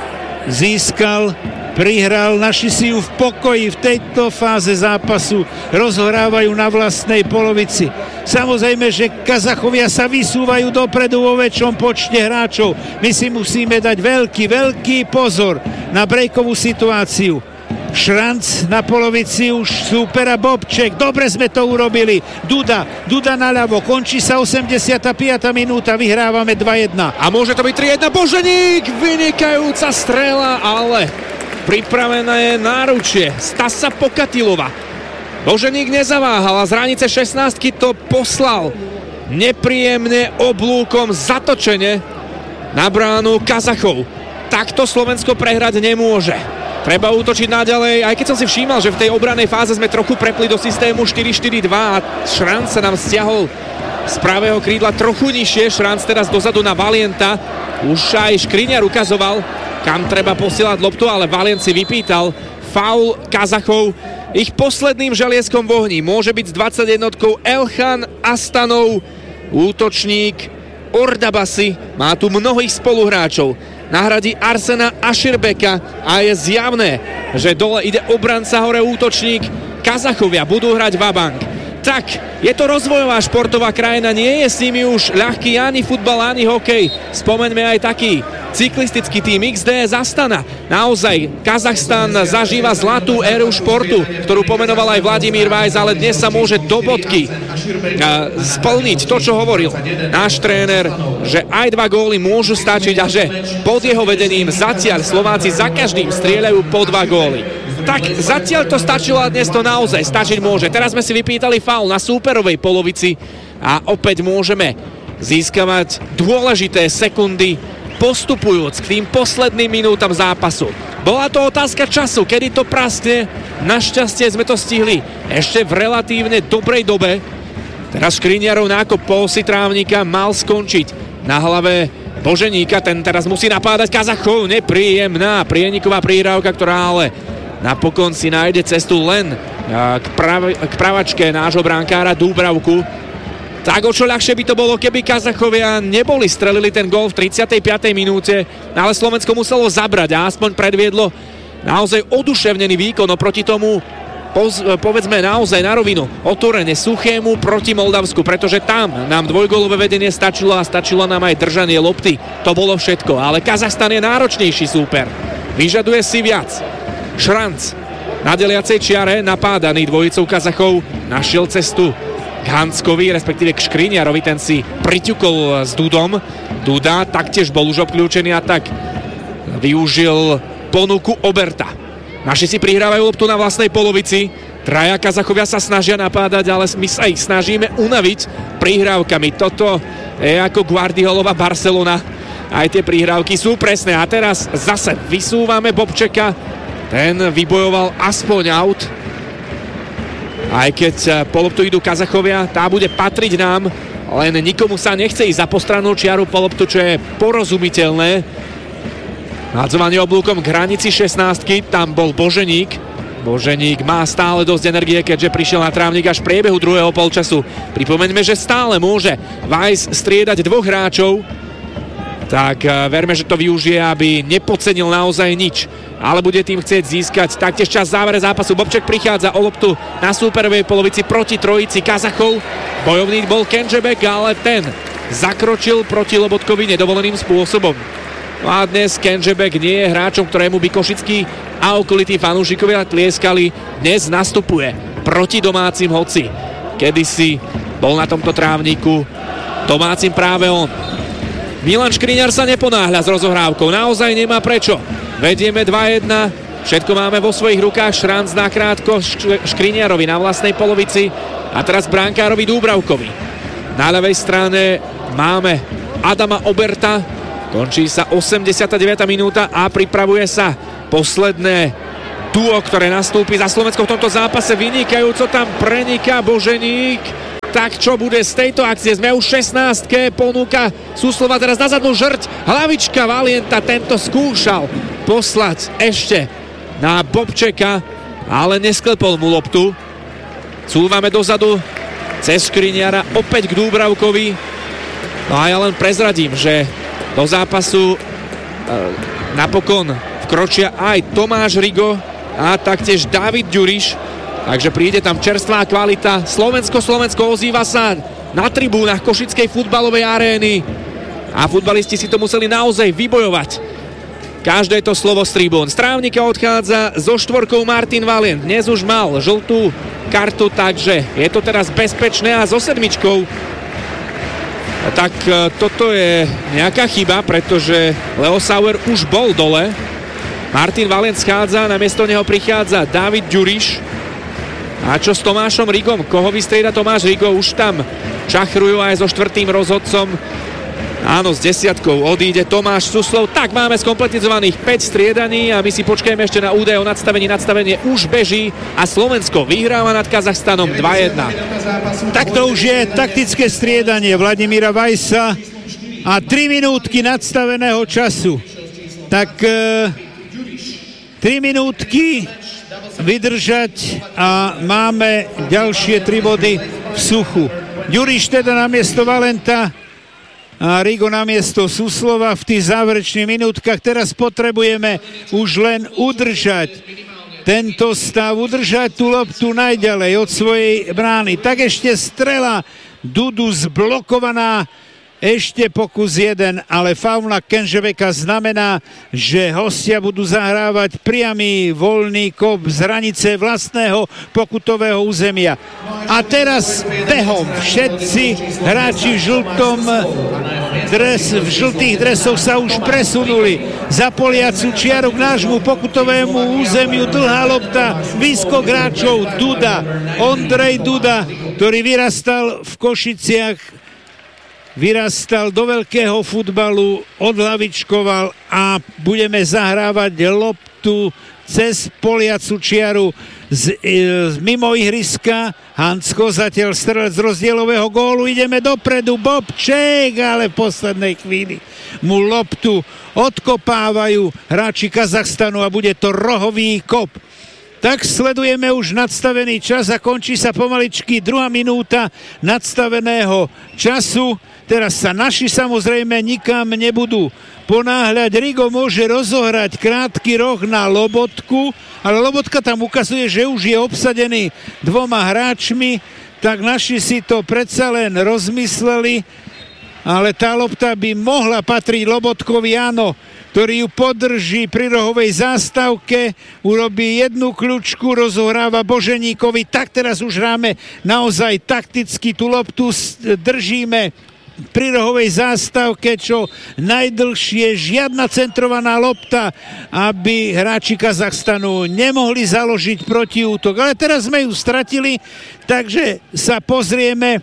získal, prihral, naši si ju v pokoji v tejto fáze zápasu rozhrávajú na vlastnej polovici. Samozrejme, že Kazachovia sa vysúvajú dopredu vo väčšom počte hráčov. My si musíme dať veľký pozor na brejkovú situáciu. Šranc na polovici už súpera Bobček. Dobre sme to urobili. Duda naľavo. Končí sa 85. minúta. Vyhrávame 2-1. A môže to byť 3-1. Boženík! Vynikajúca strela, ale pripravené je náručie Stasa Pokatilova. Boženík nezaváhal a z hranice 16-ky to poslal nepríjemne oblúkom zatočene na bránu Kazachov. Takto Slovensko prehrať nemôže. Treba útočiť naďalej, aj keď som si všímal, že v tej obranej fáze sme trochu prepli do systému 4-4-2 a Šranc sa nám stiahol z pravého krídla trochu nižšie. Šranc teraz dozadu na Valienta. Už aj Škriniar ukazoval, kam treba posielať loptu, ale Valient si vypýtal faul Kazachov. Ich posledným želieskom v ohni môže byť s 21-kou Elchan Astanov, útočník Ordabasi. Má tu mnohých spoluhráčov. Nahradí Arsena Aširbeka a je zjavné, že dole ide obranca, hore útočník. Kazachovia budú hrať vabank. Tak, je to rozvojová športová krajina, nie je s nimi už ľahký ani futbal, ani hokej. Spomeňme aj taký cyklistický tým XD Astana. Naozaj, Kazachstan zažíva zlatú éru športu, ktorú pomenoval aj Vladimír Vajs, ale dnes sa môže do bodky splniť to, čo hovoril náš tréner, že aj 2 góly môžu stačiť a že pod jeho vedením zatiaľ Slováci za každým strieľajú po 2 góly. Tak zatiaľ to stačilo a dnes to naozaj stačiť môže. Teraz sme si vypýtali faul na súperovej polovici a opäť môžeme získavať dôležité sekundy postupujúc k tým posledným minútam zápasu. Bola to otázka času, kedy to praskne. Našťastie sme to stihli ešte v relatívne dobrej dobe. Teraz Škriniarov nákop po osi trávnika mal skončiť na hlave Boženíka. Ten teraz musí napádať Kazachov. Nepríjemná prieniková prihrávka, ktorá ale napokon si nájde cestu len k pravačke nášho brankára Dúbravku. Tak o čo ľahšie by to bolo, keby Kazachovia neboli strelili ten gól v 35. minúte, ale Slovensko muselo zabrať a aspoň predviedlo naozaj oduševnený výkon oproti tomu, povedzme naozaj na rovinu, otvorene suchému proti Moldavsku, pretože tam nám dvojgólové vedenie stačilo a stačilo nám aj držanie lopty. To bolo všetko, ale Kazachstan je náročnejší súper. Vyžaduje si viac. Šranc na deliacej čiare, napádaný dvojicou Kazachov, našiel cestu k Hanskovi, respektíve k Škriniarovi, ten si priťukol s Dudom. Duda taktiež bol už obklúčený a tak využil ponuku Oberta. Naši si prihrávajú loptu na vlastnej polovici. Traja Kazachovia sa snažia napádať, ale my sa ich snažíme unaviť prihrávkami. Toto je ako Guardiolova Barcelona. Aj tie prihrávky sú presné. A teraz zase vysúvame Bobčeka. Ten vybojoval aspoň out. Aj keď po loptu idú Kazachovia, tá bude patriť nám, len nikomu sa nechce ísť za postrannú čiaru po loptu, čo je porozumiteľné. Nadzovanie oblúkom k hranici 16-ky, tam bol Boženík. Boženík má stále dosť energie, keďže prišiel na trávnik až v priebehu druhého polčasu. Pripomeňme, že stále môže Vajs striedať 2 hráčov, tak verme, že to využije, aby nepodcenil naozaj nič. Ale bude tým chcieť získať taktiež čas v závere zápasu. Bobček prichádza o loptu na súperovej polovici proti trojici Kazachov. Bojovný bol Kenžebek, ale ten zakročil proti Lobotkovi nedovoleným spôsobom. No a dnes Kenžebek nie je hráčom, ktorému by košickí a okolití fanúšikovia tlieskali. Dnes nastupuje proti domácim hoci. Kedysi bol na tomto trávniku domácim práve on. Milan Škriniar sa neponáhľa s rozohrávkou, naozaj nemá prečo. Vedieme 2-1. Všetko máme vo svojich rukách. Šranc nakrátko Škriniarovi na vlastnej polovici a teraz brankárovi Dúbravkovi. Na ľavej strane máme Adama Oberta. Končí sa 89. minúta a pripravuje sa posledné duo, ktoré nastúpi za Slovensko v tomto zápase. Vynikajúco tam preniká Boženík. Tak čo bude z tejto akcie? Sme už 16. Ponúka Suslova teraz na zadnú žrť. Hlavička Valienta, tento skúšal poslať ešte na Bobčeka, ale nesklepol mu loptu. Cúvame dozadu cez Škriniara opäť k Dúbravkovi. No a ja len prezradím, že do zápasu napokon vkročia aj Tomáš Rigo a taktiež Dávid Ďuriš. Takže príde tam čerstvá kvalita. Slovensko ozýva sa na tribúnach Košickej futbalovej arény a futbalisti si to museli naozaj vybojovať. Každé to slovo z tribún. Z Trávnika odchádza so 4 Martin Valient. Dnes už mal žltú kartu, takže je to teraz bezpečné a so 7. Tak toto je nejaká chyba, pretože Leo Sauer už bol dole. Martin Valient schádza, namiesto neho prichádza Dávid Ďuriš. A čo s Tomášom Rigom? Koho vystrieda Tomáš Rigo? Už tam čachrujú aj so 4. rozhodcom. Áno, s 10 odíde Tomáš Suslov. Tak máme skompletizovaných 5 striedaní a my si počkajme ešte na údaje o nadstavení. Nadstavenie už beží a Slovensko vyhráva nad Kazachstanom 2-1. Tak to už je taktické striedanie Vladimíra Vajsa a 3 minútky nadstaveného času. Tak 3 minútky vydržať a máme ďalšie 3 body v suchu. Ďuriš teda namiesto Valenta a Rigo namiesto Suslova v tých záverečných minútkach. Teraz potrebujeme už len udržať tento stav, udržať tú loptu najďalej od svojej brány. Tak ešte strela Dudu zblokovaná. Ešte pokus 1, ale faul na Kenžebeka znamená, že hostia budú zahrávať priamy voľný kop z hranice vlastného pokutového územia. A teraz behom všetci hráči v žltých dresoch sa už presunuli za poliacu čiaru k nášmu pokutovému územiu. Dlhá lopta, výskok hráčov Duda, Ondrej Duda, ktorý vyrastal v Košiciach, vyrastal do veľkého futbalu, odhlavičkoval a budeme zahrávať loptu cez poliacu čiaru z mimo ihriska. Hansko zatiaľ strelec z rozdielového gólu. Ideme dopredu, Bobček, ale v poslednej chvíli mu loptu odkopávajú hráči Kazachstanu a bude to rohový kop. Tak sledujeme už nadstavený čas a končí sa pomaličky 2. minúta nadstaveného času. Teraz sa naši samozrejme nikam nebudú ponáhľať. Rigo môže rozohrať krátky roh na Lobotku, ale Lobotka tam ukazuje, že už je obsadený 2 hráčmi, tak naši si to predsa len rozmysleli, ale tá lopta by mohla patriť Lobotkovi, áno, ktorý ju podrží pri rohovej zástavke, urobí jednu kľučku, rozohráva Boženíkovi. Tak teraz už hráme naozaj takticky, tú loptu držíme pri rohovej zástavke čo najdlhšie, žiadna centrovaná lopta, aby hráči Kazachstanu nemohli založiť protiútok. Ale teraz sme ju stratili, takže sa pozrieme,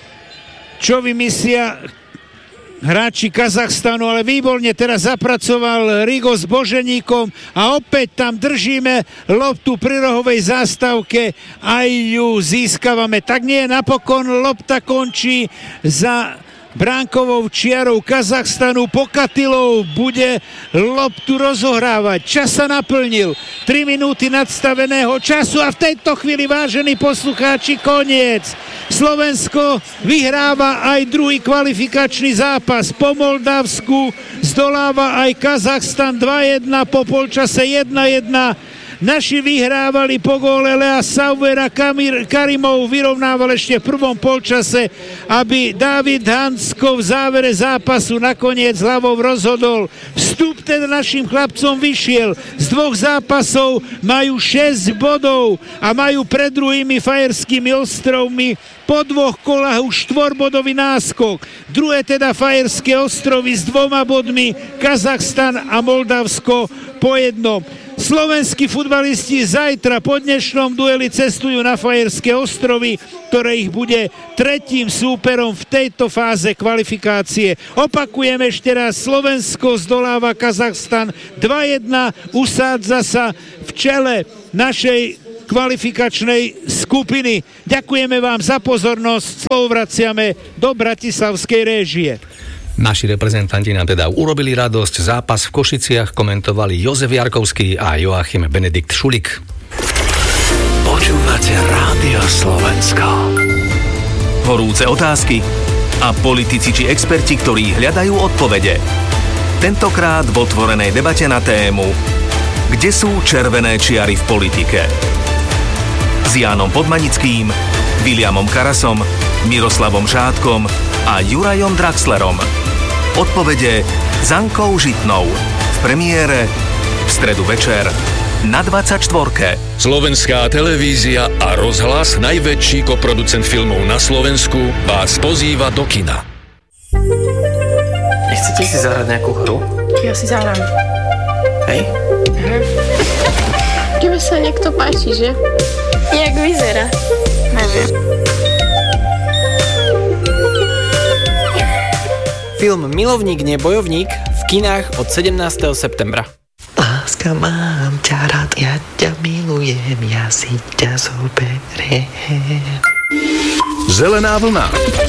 čo vymyslia hráči Kazachstanu, ale výborne teraz zapracoval Rigo s Boženíkom a opäť tam držíme loptu pri rohovej zástavke a ju získavame. Tak nie, napokon lopta končí za bránkovou čiarou Kazachstanu. Pokatilov bude loptu rozohrávať. Čas sa naplnil. 3 minúty nadstaveného času a v tejto chvíli, vážení poslucháči, koniec. Slovensko vyhráva aj druhý kvalifikačný zápas po Moldavsku. Zdoláva aj Kazachstan 2-1, po polčase 1-1. Naši vyhrávali po góle Lea Sauera, Karimov vyrovnával ešte v prvom polčase, aby Dávid Hansko v závere zápasu nakoniec hlavou rozhodol. Vstup teda našim chlapcom vyšiel. Z 2 zápasov majú 6 bodov a majú pred druhými Fajerskými ostrovmi po 2 kolách už 4-bodový náskok. Druhé teda Fajerské ostrovy s 2 bodmi, Kazachstan a Moldavsko po jednom. Slovenskí futbalisti zajtra po dnešnom dueli cestujú na Fajerské ostrovy, ktoré ich bude tretím súperom v tejto fáze kvalifikácie. Opakujem ešte raz, Slovensko zdoláva Kazachstan 2-1, usádza sa v čele našej kvalifikačnej skupiny. Ďakujeme vám za pozornosť, slovo vraciame do bratislavskej réžie. Naši reprezentanti nám teda urobili radosť. Zápas v Košiciach komentovali Jozef Jarkovský a Joachim Benedikt Šulik. Počúvate Rádio Slovensko. Horúce otázky a politici či experti, ktorí hľadajú odpovede. Tentokrát v otvorenej debate na tému Kde sú červené čiary v politike? S Jánom Podmanickým, Viliamom Karasom, Miroslavom Žátkom a Jurajom Draxlerom. Odpovede s Ankou Žitnou. V premiére v stredu večer na 24. Slovenská televízia a rozhlas, najväčší koproducent filmov na Slovensku, vás pozýva do kina. Nechcete si zahrať nejakú hru? Ja si zahrám. Hej? Tebe sa niekto páči, že? Jak vyzerá? Neviem. Film Milovník, nie bojovník v kinách od 17. septembra. Láska, mám ťa rád, ja ťa milujem, ja si ťa zoberiem. Zelená vlna.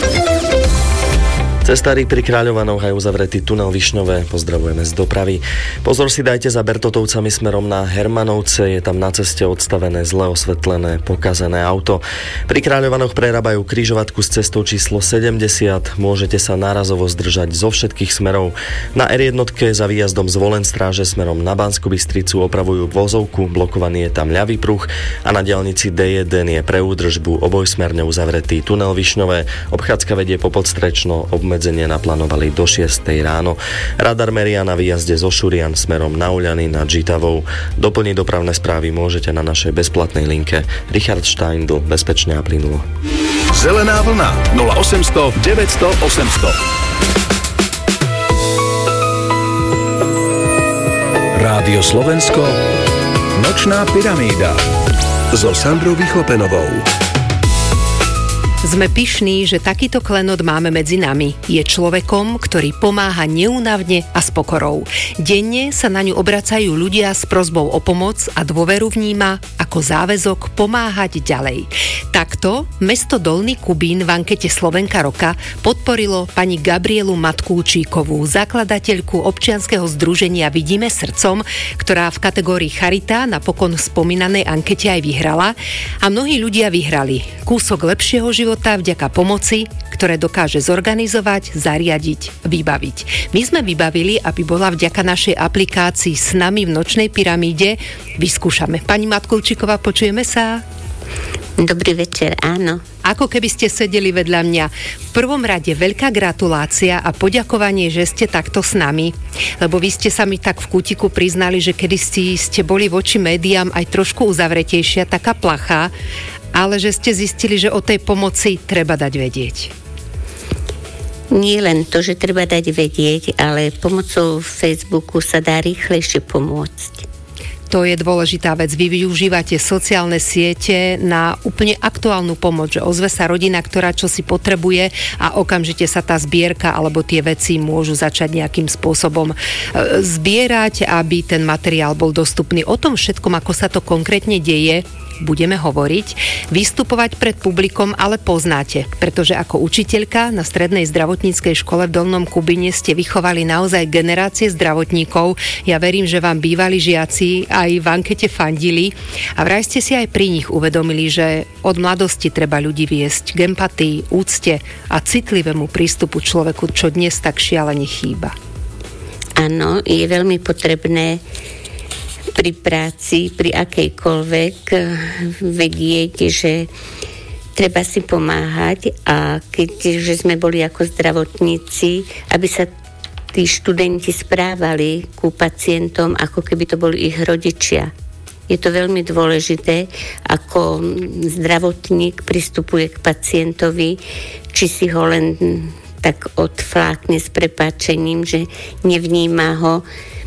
Cestári pri Kráľovanoch aj uzavretý tunel Višňové. Pozdravujeme z dopravy. Pozor si dajte za Bertotovcami smerom na Hermanovce. Je tam na ceste odstavené zle osvetlené, pokazené auto. Pri Kráľovanoch prerábajú križovatku s cestou číslo 70. Môžete sa nárazovo zdržať zo všetkých smerov. Na R1 za výjazdom z Volenstráže smerom na Banskú Bystricu opravujú vozovku. Blokovaný je tam ľavý pruh a na diaľnici D1 je pre údržbu obojsmerne uzavretý tunel Višňové. Obchádzka vedie po Podstrečno. Obmedzenie naplánovali do 6 ráno. Radar meria na výjazde zo Šurian smerom na Uľany nad Žitavou. Doplniť dopravné správy môžete na našej bezplatnej linke. Richard Steindl, bezpečne a plynulo. Zelená vlna 0800 900 800. Rádio Slovensko, Nočná pyramída so Sandrou Vychlopenovou. Sme pyšní, že takýto klenot máme medzi nami. Je človekom, ktorý pomáha neúnavne a s pokorou. Denne sa na ňu obracajú ľudia s prosbou o pomoc a dôveru vníma ako záväzok pomáhať ďalej. Takto mesto Dolný Kubín v ankete Slovenka roka podporilo pani Gabrielu Matkúčíkovú, zakladateľku občianskeho združenia Vidíme srdcom, ktorá v kategórii Charita napokon v spomínanej ankete aj vyhrala. A mnohí ľudia vyhrali kúsok lepšieho života vďaka pomoci, ktoré dokáže zorganizovať, zariadiť, vybaviť. My sme vybavili, aby bola vďaka našej aplikácii S nami v Nočnej pyramíde. Vyskúšame. Pani Matkulčíková, počujeme sa? Dobrý večer, áno. Ako keby ste sedeli vedľa mňa. V prvom rade veľká gratulácia a poďakovanie, že ste takto s nami, lebo vy ste sa mi tak v kútiku priznali, že kedysi ste boli voči médiám aj trošku uzavretejšia, taká plachá, ale že ste zistili, že o tej pomoci treba dať vedieť. Nie len to, že treba dať vedieť, ale pomocou Facebooku sa dá rýchlejšie pomôcť. To je dôležitá vec. Vy využívate sociálne siete na úplne aktuálnu pomoc, že ozve sa rodina, ktorá čo si potrebuje a okamžite sa tá zbierka alebo tie veci môžu začať nejakým spôsobom zbierať, aby ten materiál bol dostupný. O tom všetkom, ako sa to konkrétne deje, budeme hovoriť. Vystupovať pred publikom ale poznáte, pretože ako učiteľka na strednej zdravotníckej škole v Dolnom Kubíne ste vychovali naozaj generácie zdravotníkov. Ja verím, že vám bývali žiaci aj v ankete fandili a vraj ste si aj pri nich uvedomili, že od mladosti treba ľudí viesť k empatii, úcte a citlivému prístupu človeku, čo dnes tak šialene chýba. Áno, je veľmi potrebné pri práci, pri akejkoľvek vedieť, že treba si pomáhať a keďže sme boli ako zdravotníci, aby sa tí študenti správali ku pacientom, ako keby to boli ich rodičia. Je to veľmi dôležité, ako zdravotník pristupuje k pacientovi, či si ho len tak odflákne s prepáčením, že nevníma ho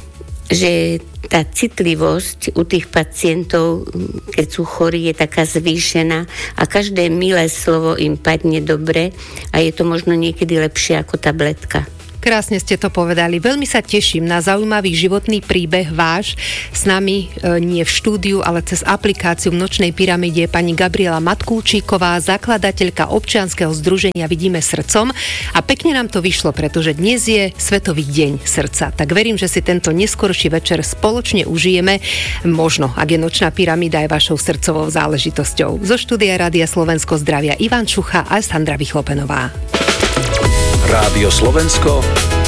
že tá citlivosť u tých pacientov, keď sú chorí, je taká zvýšená a každé milé slovo im padne dobre a je to možno niekedy lepšie ako tabletka. Krásne ste to povedali. Veľmi sa teším na zaujímavý životný príbeh váš. S nami nie v štúdiu, ale cez aplikáciu v Nočnej pyramíde je pani Gabriela Matkulčíková, zakladateľka občianskeho združenia Vidíme srdcom. A pekne nám to vyšlo, pretože dnes je Svetový deň srdca. Tak verím, že si tento neskorší večer spoločne užijeme. Možno, ak je Nočná pyramída aj vašou srdcovou záležitosťou. Zo štúdia Rádia Slovensko zdravia Ivan Čucha a Sandra Vychlopenová. Rádio Slovensko,